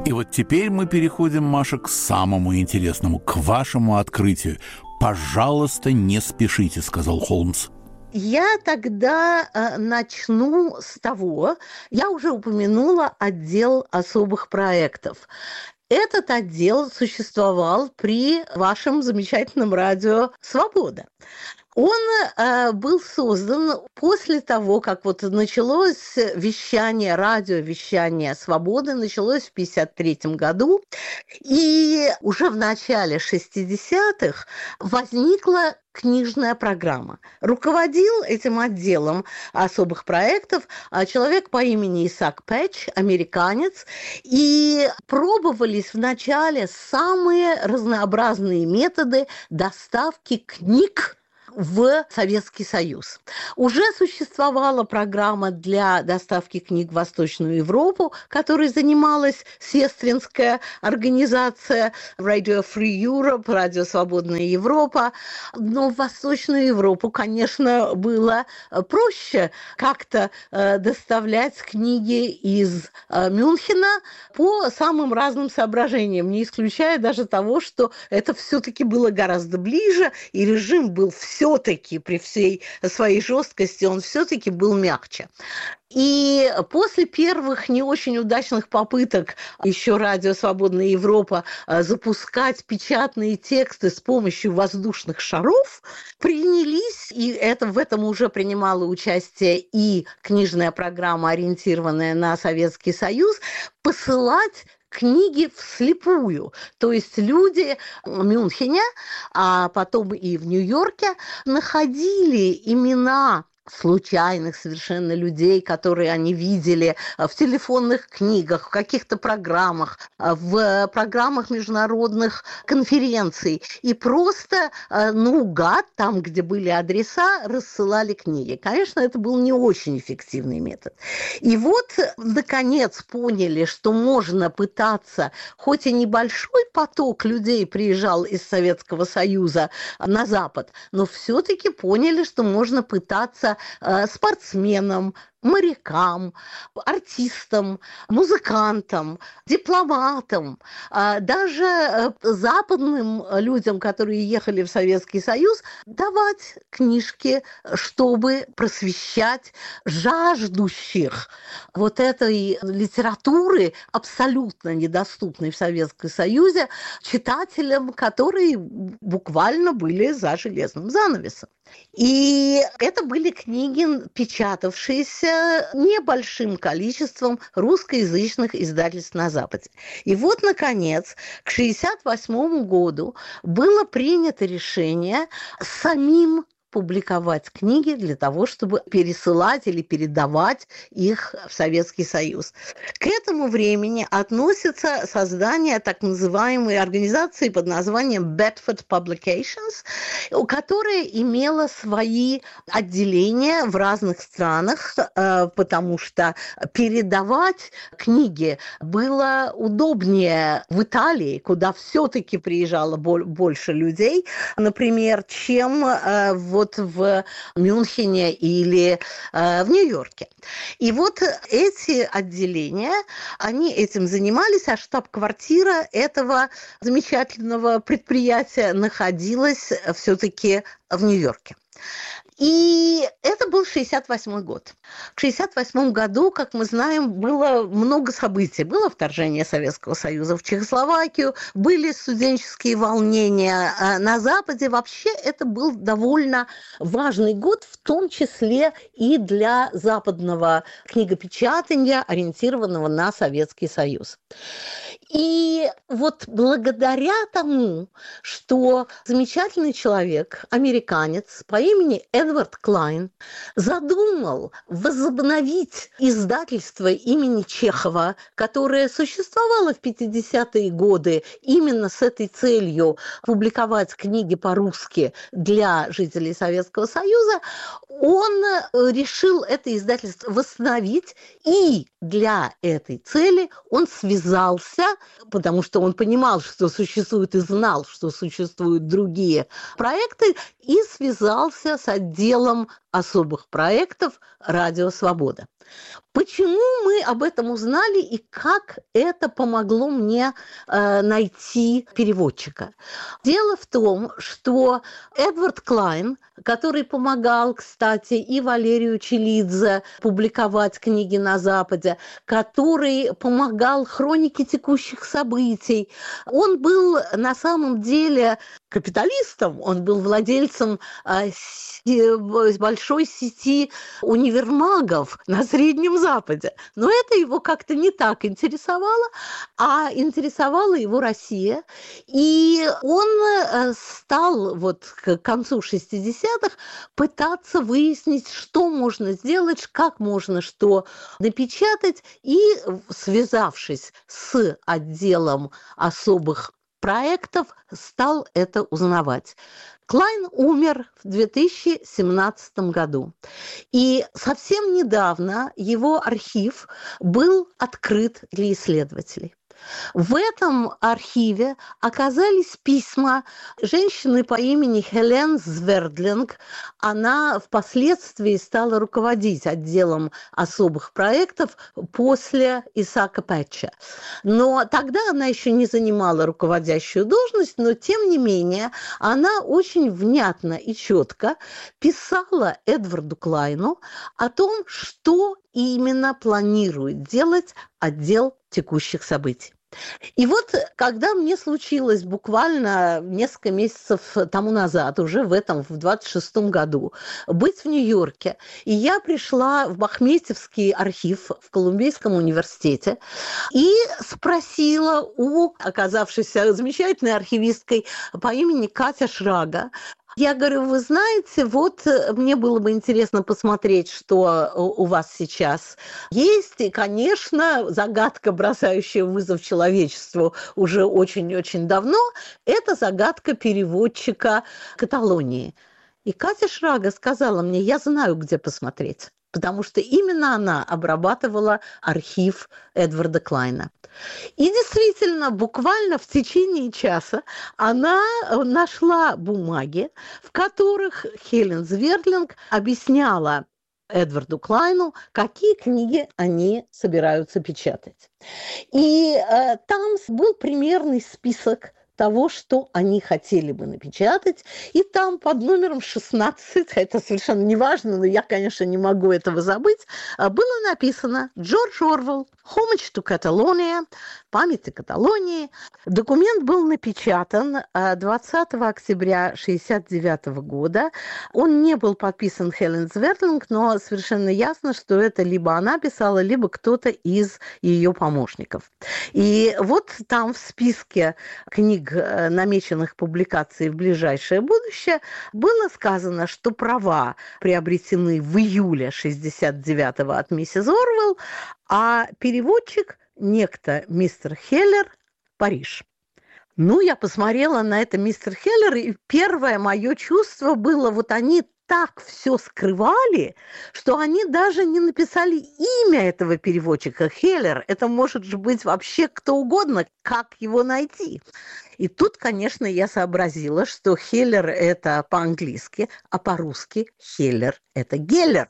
И вот теперь мы переходим, Маша, к самому интересному, к вашему открытию. «Пожалуйста, не спешите», — сказал Холмс. Я тогда начну с того, я уже упомянула отдел особых проектов. Этот отдел существовал при вашем замечательном радио «Свобода». Он был создан после того, как вот началось вещание, радиовещание «Свободы», началось в 1953 году, и уже в начале 60-х возникла книжная программа. Руководил этим отделом особых проектов человек по имени Исаак Пэтч, американец, и пробовались вначале самые разнообразные методы доставки книг в Советский Союз. Уже существовала программа для доставки книг в Восточную Европу, которой занималась сестринская организация Radio Free Europe, Радио Свободная Европа. Но в Восточную Европу, конечно, было проще как-то доставлять книги из Мюнхена по самым разным соображениям, не исключая даже того, что это все-таки было гораздо ближе, и режим был все-таки при всей своей жесткости, он все-таки был мягче. И после первых не очень удачных попыток еще Радио Свободная Европа запускать печатные тексты с помощью воздушных шаров, принялись, и в этом уже принимала участие и книжная программа, ориентированная на Советский Союз, посылать книги вслепую. То есть люди в Мюнхене, а потом и в Нью-Йорке находили имена случайных совершенно людей, которые они видели в телефонных книгах, в каких-то программах, в программах международных конференций. И просто наугад, там, где были адреса, рассылали книги. Конечно, это был не очень эффективный метод. И вот, наконец, поняли, что можно пытаться, хоть и небольшой поток людей приезжал из Советского Союза на Запад, но все-таки поняли, что можно пытаться спортсменам, морякам, артистам, музыкантам, дипломатам, даже западным людям, которые ехали в Советский Союз, давать книжки, чтобы просвещать жаждущих вот этой литературы, абсолютно недоступной в Советском Союзе, читателям, которые буквально были за железным занавесом. И это были книги, печатавшиеся небольшим количеством русскоязычных издательств на Западе. И вот, наконец, к 1968 году было принято решение самим публиковать книги для того, чтобы пересылать или передавать их в Советский Союз. К этому времени относится создание так называемой организации под названием Bedford Publications, которая имела свои отделения в разных странах, потому что передавать книги было удобнее в Италии, куда все-таки приезжало больше людей, например, чем в Мюнхене или в Нью-Йорке. И вот эти отделения, они этим занимались, а штаб-квартира этого замечательного предприятия находилась все-таки в Нью-Йорке. И это был 1968 год. В 1968 году, как мы знаем, было много событий. Было вторжение Советского Союза в Чехословакию, были студенческие волнения на Западе. Вообще это был довольно важный год, в том числе и для западного книгопечатания, ориентированного на Советский Союз. И вот благодаря тому, что замечательный человек, американец по имени Эдвард Клайн, задумал возобновить издательство имени Чехова, которое существовало в 50-е годы именно с этой целью публиковать книги по-русски для жителей Советского Союза, он решил это издательство восстановить, и для этой цели он связался, потому что он понимал, что существует, и знал, что существуют другие проекты, и связался с отделом особых проектов «Радио Свобода». Почему мы об этом узнали и как это помогло мне найти переводчика? Дело в том, что Эдвард Клайн, который помогал, кстати, и Валерию Челидзе публиковать книги на Западе, который помогал хронике текущих событий, он был на самом деле капиталистом, он был владельцем большой сети универмагов на Среднем Западе. Но это его как-то не так интересовало, а интересовала его Россия. И он стал вот к концу 60-х пытаться выяснить, что можно сделать, как можно что напечатать. И, связавшись с отделом особых проектов, стал это узнавать. Клайн умер в 2017 году. И совсем недавно его архив был открыт для исследователей. В этом архиве оказались письма женщины по имени Хелен Звердлинг. Она впоследствии стала руководить отделом особых проектов после Исаака Пэтча. Но тогда она еще не занимала руководящую должность, но тем не менее она очень внятно и четко писала Эдварду Клайну о том, что именно планирует делать отдел текущих событий. И вот, когда мне случилось буквально несколько месяцев тому назад, уже в 26-м году, быть в Нью-Йорке, и я пришла в Бахметьевский архив в Колумбийском университете и спросила у оказавшейся замечательной архивисткой по имени Катя Шрага, я говорю, вы знаете, вот мне было бы интересно посмотреть, что у вас сейчас есть. И, конечно, загадка, бросающая вызов человечеству уже очень-очень давно, это загадка переводчика Каталонии. И Катя Шрага сказала мне, я знаю, где посмотреть, потому что именно она обрабатывала архив Эдварда Клайна. И действительно, буквально в течение часа она нашла бумаги, в которых Хелен Звердлинг объясняла Эдварду Клайну, какие книги они собираются печатать. И там был примерный список того, что они хотели бы напечатать. И там под номером 16, это совершенно не важно, но я, конечно, не могу этого забыть, было написано «Джордж Орвелл, Homage to Catalonia», «Памяти Каталонии». Документ был напечатан 20 октября 1969 года. Он не был подписан Хелен Звердлинг, но совершенно ясно, что это либо она писала, либо кто-то из ее помощников. И вот там в списке книг, намеченных публикацией в ближайшее будущее, было сказано, что права приобретены в июле 1969 от миссис Орвелл, а переводчик некто мистер Хеллер, Париж. Ну, я посмотрела на это мистер Хеллер, и первое мое чувство было, вот они так все скрывали, что они даже не написали имя этого переводчика. Хеллер, это может же быть вообще кто угодно, как его найти. И тут, конечно, я сообразила, что Хеллер – это по-английски, а по-русски Хеллер – это Геллер.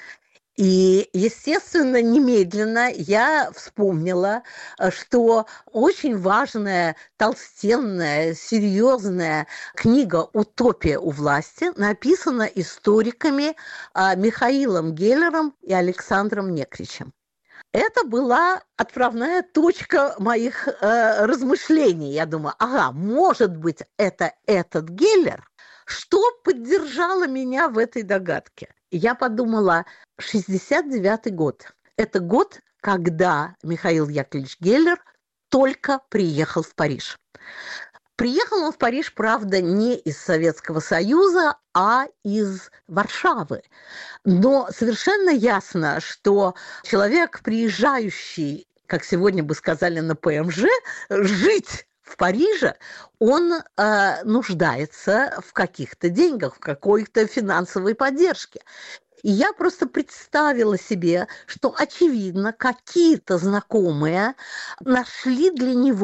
И, естественно, немедленно я вспомнила, что очень важная, толстенная, серьезная книга «Утопия у власти» написана историками Михаилом Геллером и Александром Некричем. Это была отправная точка моих размышлений. Я думаю, ага, может быть, это этот Геллер? Что поддержало меня в этой догадке? Я подумала, 69-й год. Это год, когда Михаил Яковлевич Геллер только приехал в Париж. Приехал он в Париж, правда, не из Советского Союза, а из Варшавы. Но совершенно ясно, что человек, приезжающий, как сегодня бы сказали на ПМЖ, жить в Париже, он нуждается в каких-то деньгах, в какой-то финансовой поддержке. И я просто представила себе, что, очевидно, какие-то знакомые нашли для него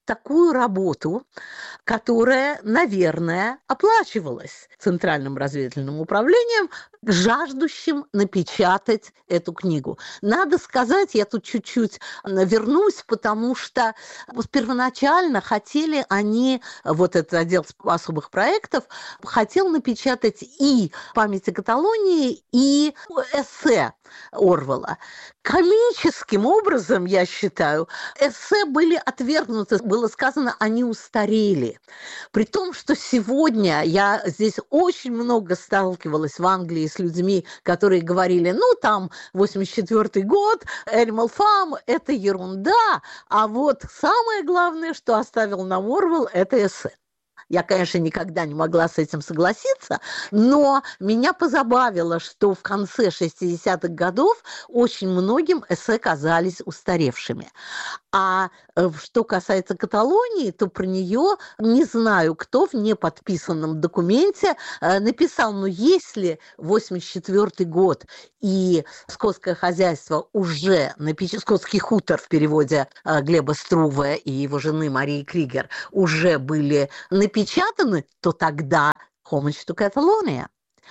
такую работу, которая, наверное, оплачивалась Центральным разведывательным управлением, жаждущим напечатать эту книгу. Надо сказать, я тут чуть-чуть вернусь, потому что первоначально хотели они, вот этот отдел особых проектов, хотел напечатать и «Память о Каталонии», и эссе Орвелла. Комическим образом, я считаю, эссе были отвергнуты, было сказано, они устарели. При том, что сегодня я здесь очень много сталкивалась в Англии с людьми, которые говорили, ну, там, 84-й год, Animal Farm – это ерунда, а вот самое главное, что оставил нам Орвелл – это эссе. Я, конечно, никогда не могла с этим согласиться, но меня позабавило, что в конце 60-х годов очень многим эссе казались устаревшими. А что касается Каталонии, то про нее не знаю, кто в неподписанном документе написал, но если 84-й год и скотское хозяйство уже, скотский хутор в переводе Глеба Струве и его жены Марии Кригер уже были напечатаны, то тогда «Homage to Catalonia».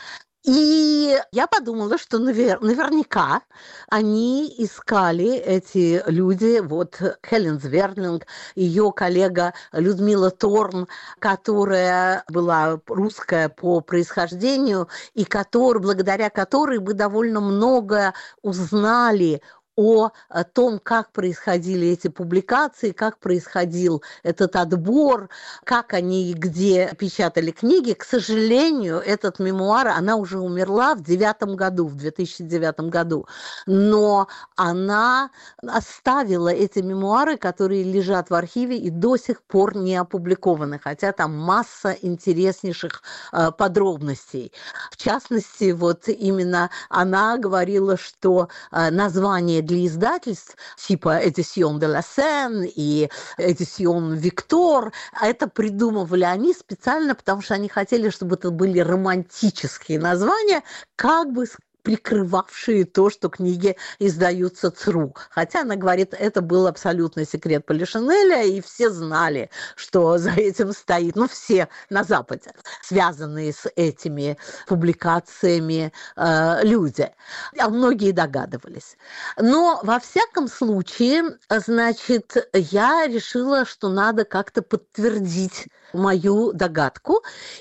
И я подумала, что наверняка они искали, эти люди, вот Хелен Зверлинг, ее коллега Людмила Торн, которая была русская по происхождению, и благодаря которой мы довольно много узнали о том, как происходили эти публикации, как происходил этот отбор, как они и где печатали книги. К сожалению, этот мемуар, она уже умерла в 2009 году, но она оставила эти мемуары, которые лежат в архиве и до сих пор не опубликованы, хотя там масса интереснейших подробностей. В частности, вот именно она говорила, что название для издательств типа «Édition de la Seine» и «Édition Victor», это придумывали они специально, потому что они хотели, чтобы это были романтические названия, как бы прикрывавшие то, что книги издаются ЦРУ. Хотя она говорит, это был абсолютный секрет Полишинеля, и все знали, что за этим стоит, ну, все на Западе, связанные с этими публикациями люди. А многие догадывались. Но, во всяком случае, значит, я решила, что надо как-то подтвердить мою догадку.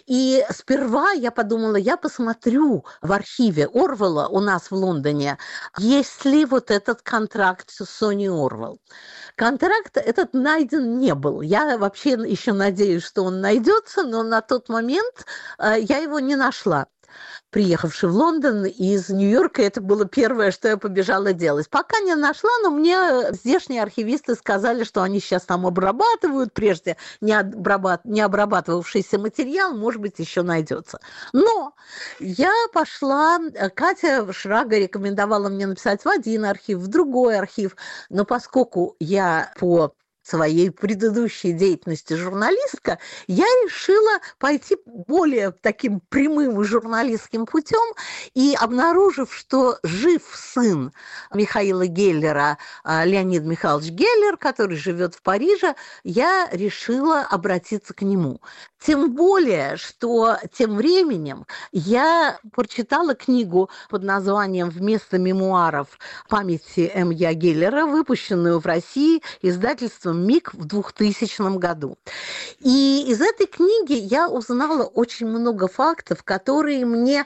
И сперва я подумала, я посмотрю в архиве Орвелла у нас в Лондоне, есть ли вот этот контракт с Сони Орвелл. Контракт этот найден не был. Я вообще еще надеюсь, что он найдется, но на тот момент я его не нашла. Приехавши в Лондон из Нью-Йорка, это было первое, что я побежала делать. Пока не нашла, но мне здешние архивисты сказали, что они сейчас там обрабатывают, прежде не обрабатывавшийся материал, может быть, еще найдется. Но я пошла, Катя Шрага рекомендовала мне написать в один архив, в другой архив, но поскольку я по своей предыдущей деятельности журналистка, я решила пойти более таким прямым журналистским путем и, обнаружив, что жив сын Михаила Геллера, Леонид Михайлович Геллер, который живет в Париже, я решила обратиться к нему. Тем более, что тем временем я прочитала книгу под названием «Вместо мемуаров памяти М.Я. Геллера», выпущенную в России издательством «Миг» в 2000 году. И из этой книги я узнала очень много фактов, которые меня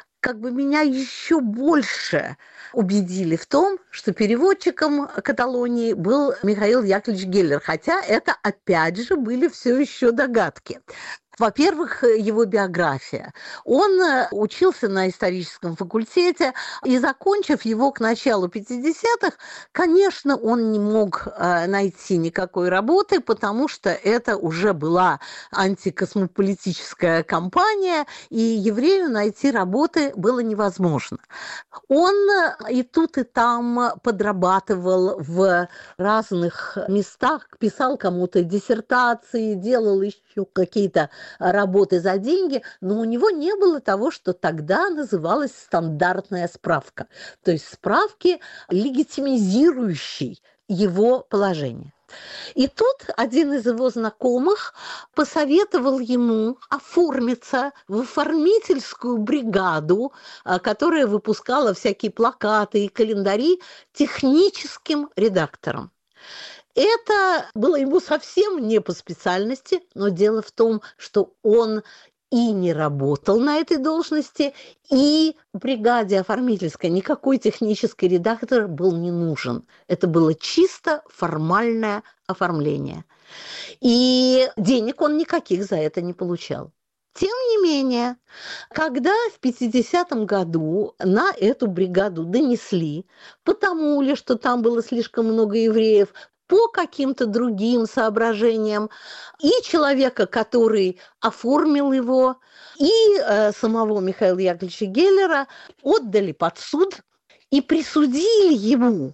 еще больше убедили в том, что переводчиком Каталонии был Михаил Яковлевич Геллер, хотя это, опять же, были все еще догадки. Во-первых, его биография. Он учился на историческом факультете, и, закончив его к началу 50-х, конечно, он не мог найти никакой работы, потому что это уже была антикосмополитическая кампания, и еврею найти работы было невозможно. Он и тут, и там подрабатывал в разных местах, писал кому-то диссертации, делал еще какие-то работы за деньги, но у него не было того, что тогда называлось стандартная справка, то есть справки, легитимизирующей его положение. И тут один из его знакомых посоветовал ему оформиться в оформительскую бригаду, которая выпускала всякие плакаты и календари, техническим редактором. Это было ему совсем не по специальности, но дело в том, что он и не работал на этой должности, и бригаде оформительской никакой технический редактор был не нужен. Это было чисто формальное оформление. И денег он никаких за это не получал. Тем не менее, когда в 50-м году на эту бригаду донесли, потому ли, что там было слишком много евреев, по каким-то другим соображениям, и человека, который оформил его, и самого Михаила Яковлевича Геллера отдали под суд и присудили ему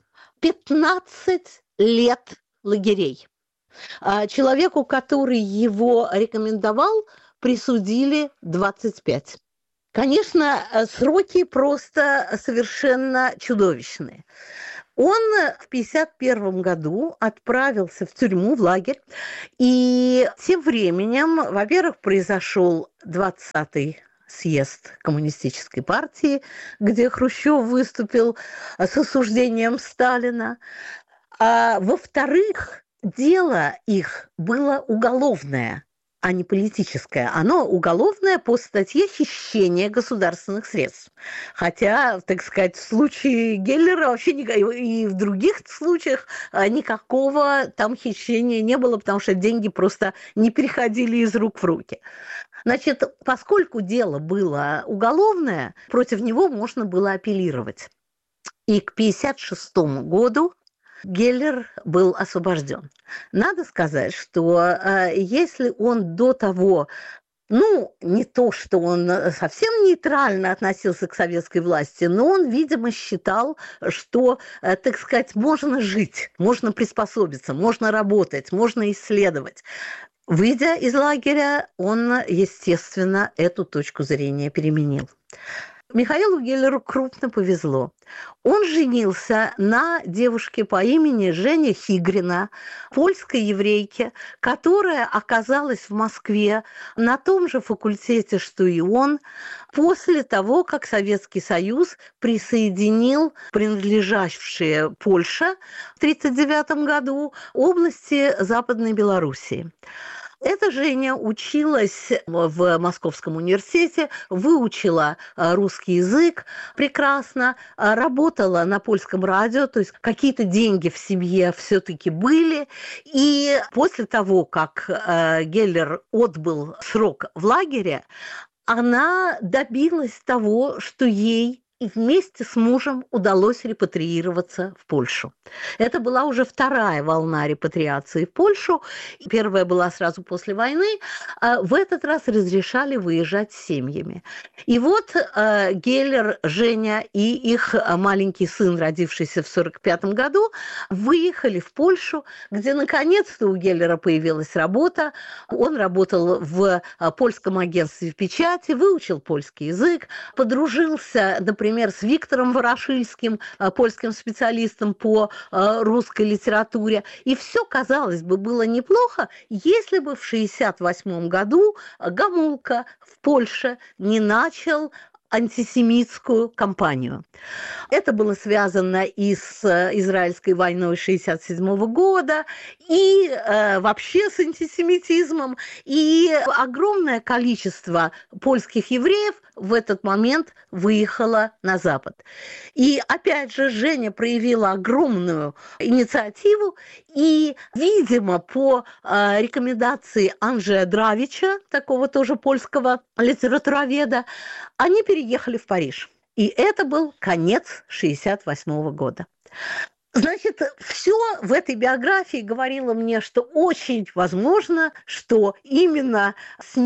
15 лет лагерей. Человеку, который его рекомендовал, присудили 25. Конечно, сроки просто совершенно чудовищные. Он в 1951 году отправился в тюрьму, в лагерь, и тем временем, во-первых, произошел 20-й съезд Коммунистической партии, где Хрущев выступил с осуждением Сталина, а во-вторых, дело их было уголовное, а не политическое. Оно уголовное по статье «Хищение государственных средств». Хотя, так сказать, в случае Геллера вообще и в других случаях никакого там хищения не было, потому что деньги просто не переходили из рук в руки. Значит, поскольку дело было уголовное, против него можно было апеллировать. И к 1956 году Геллер был освобожден. Надо сказать, что если он до того, не то, что он совсем нейтрально относился к советской власти, но он, видимо, считал, что, так сказать, можно жить, можно приспособиться, можно работать, можно исследовать. Выйдя из лагеря, он, естественно, эту точку зрения переменил. Михаилу Геллеру крупно повезло. Он женился на девушке по имени Женя Хигрина, польской еврейке, которая оказалась в Москве на том же факультете, что и он, после того, как Советский Союз присоединил принадлежавшие Польше в 1939 году области Западной Белоруссии. Эта Женя училась в Московском университете, выучила русский язык прекрасно, работала на польском радио, то есть какие-то деньги в семье все-таки были. И после того, как Геллер отбыл срок в лагере, она добилась того, что ей и вместе с мужем удалось репатриироваться в Польшу. Это была уже вторая волна репатриации в Польшу. Первая была сразу после войны. В этот раз разрешали выезжать с семьями. И вот Геллер, Женя и их маленький сын, родившийся в 1945 году, выехали в Польшу, где наконец-то у Геллера появилась работа. Он работал в польском агентстве печати, выучил польский язык, подружился, например, с Виктором Ворошильским, польским специалистом по русской литературе. И все, казалось бы, было неплохо, если бы в 1968 году Гомулка в Польше не начал антисемитскую кампанию. Это было связано и с израильской войной 1967 года, и вообще с антисемитизмом. И огромное количество польских евреев в этот момент выехало на Запад. И опять же Женя проявила огромную инициативу, и, видимо, по рекомендации Анджея Дравича, такого тоже польского литературоведа, они переехали в Париж. И это был конец 1968 года. Значит, все в этой биографии говорило мне, что очень возможно, что именно с ним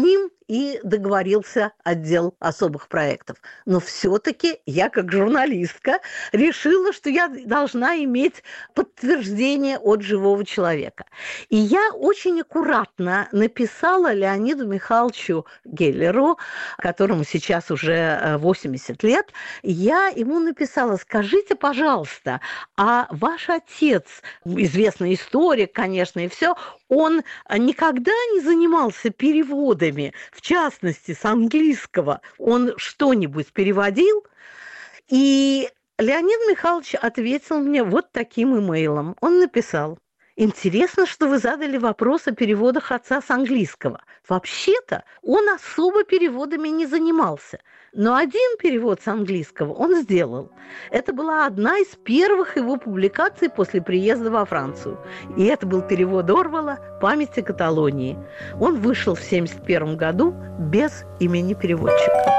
и договорился отдел особых проектов. Но все-таки я, как журналистка, решила, что я должна иметь подтверждение от живого человека. И я очень аккуратно написала Леониду Михайловичу Геллеру, которому сейчас уже 80 лет, я ему написала: скажите, пожалуйста, а ваш отец, известный историк, конечно, и все, он никогда не занимался переводами, в частности, с английского? Он что-нибудь переводил? И Леонид Михайлович ответил мне вот таким имейлом. Он написал: интересно, что вы задали вопрос о переводах отца с английского. Вообще-то он особо переводами не занимался. Но один перевод с английского он сделал. Это была одна из первых его публикаций после приезда во Францию. И это был перевод Орвелла «Памяти Каталонии». Он вышел в 1971 году без имени переводчика.